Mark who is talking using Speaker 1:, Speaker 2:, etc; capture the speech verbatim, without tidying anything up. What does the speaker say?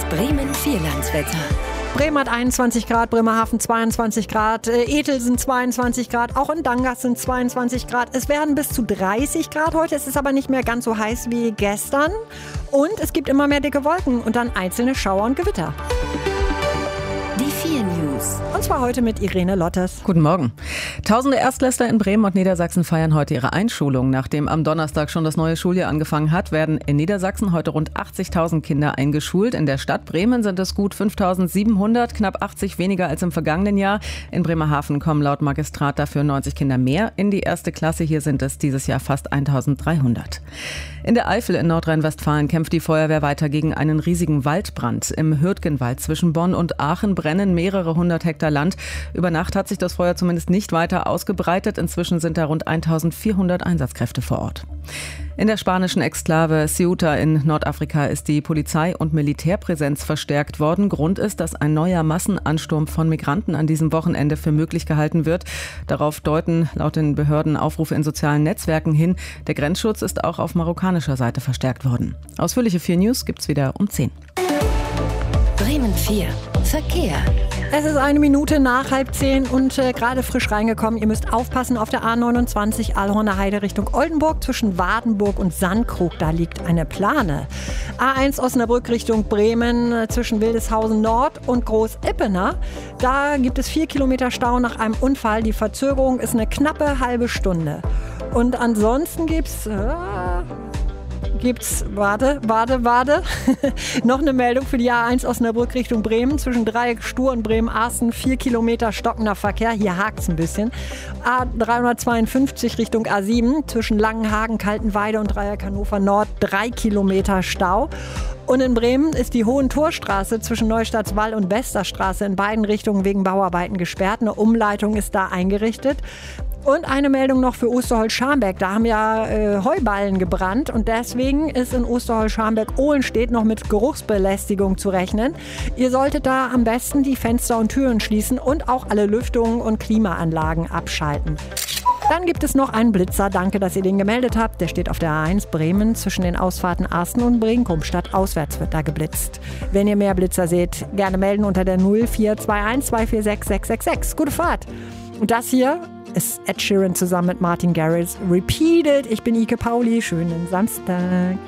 Speaker 1: Bremen Vierlandswetter.
Speaker 2: Bremen hat einundzwanzig Grad, Bremerhaven zweiundzwanzig Grad, äh, Ethel sind zweiundzwanzig Grad, auch in Dangas sind zweiundzwanzig Grad. Es werden bis zu dreißig Grad heute, es ist aber nicht mehr ganz so heiß wie gestern. Und es gibt immer mehr dicke Wolken und dann einzelne Schauer und Gewitter.
Speaker 1: Die vier News.
Speaker 2: Und zwar heute mit Irene Lottes.
Speaker 3: Guten Morgen. Tausende Erstklässler in Bremen und Niedersachsen feiern heute ihre Einschulung. Nachdem am Donnerstag schon das neue Schuljahr angefangen hat, werden in Niedersachsen heute rund achtzigtausend Kinder eingeschult. In der Stadt Bremen sind es gut fünftausendsiebenhundert, knapp achtzig weniger als im vergangenen Jahr. In Bremerhaven kommen laut Magistrat dafür neunzig Kinder mehr in die erste Klasse. Hier sind es dieses Jahr fast eintausenddreihundert. In der Eifel in Nordrhein-Westfalen kämpft die Feuerwehr weiter gegen einen riesigen Waldbrand. Im Hürtgenwald zwischen Bonn und Aachen brennen mehrere hundert Hektar Land. Über Nacht hat sich das Feuer zumindest nicht weiter ausgebreitet. Inzwischen sind da rund eintausendvierhundert Einsatzkräfte vor Ort. In der spanischen Exklave Ceuta in Nordafrika ist die Polizei- und Militärpräsenz verstärkt worden. Grund ist, dass ein neuer Massenansturm von Migranten an diesem Wochenende für möglich gehalten wird. Darauf deuten laut den Behörden Aufrufe in sozialen Netzwerken hin. Der Grenzschutz ist auch auf marokkanischer Seite verstärkt worden. Ausführliche vier News gibt's wieder um zehn.
Speaker 1: Bremen vier. Verkehr.
Speaker 2: Es ist eine Minute nach halb zehn und äh, gerade frisch reingekommen. Ihr müsst aufpassen auf der A neunundzwanzig Allhorner Heide Richtung Oldenburg zwischen Wadenburg und Sandkrug. Da liegt eine Plane. A eins Osnabrück Richtung Bremen äh, zwischen Wildeshausen Nord und Groß-Ippener. Da gibt es vier Kilometer Stau nach einem Unfall. Die Verzögerung ist eine knappe halbe Stunde. Und ansonsten gibt's... Äh, Gibt's, warte, warte, warte, noch eine Meldung für die A eins Osnabrück Richtung Bremen. Zwischen Dreieck Stur und Bremen-Arsten vier Kilometer stockender Verkehr. Hier hakt's ein bisschen. A dreihundertzweiundfünfzig Richtung A sieben zwischen Langenhagen, Kaltenweide und Dreieck Hannover Nord drei Kilometer Stau. Und in Bremen ist die Hohentorstraße zwischen Neustadtswall und Westerstraße in beiden Richtungen wegen Bauarbeiten gesperrt. Eine Umleitung ist da eingerichtet. Und eine Meldung noch für Osterholz-Scharmbeck. Da haben ja äh, Heuballen gebrannt und deswegen ist in Osterholz-Scharmbeck-Ohlenstedt noch mit Geruchsbelästigung zu rechnen. Ihr solltet da am besten die Fenster und Türen schließen und auch alle Lüftungen und Klimaanlagen abschalten. Dann gibt es noch einen Blitzer. Danke, dass ihr den gemeldet habt. Der steht auf der A eins Bremen zwischen den Ausfahrten Arsten und Brinkum. Stadtauswärts wird da geblitzt. Wenn ihr mehr Blitzer seht, gerne melden unter der null vier zwei eins zwei vier sechs sechs sechs sechs. Gute Fahrt. Und das hier ist Ed Sheeran zusammen mit Martin Garrix. Repeated. Ich bin Ike Pauli. Schönen Samstag.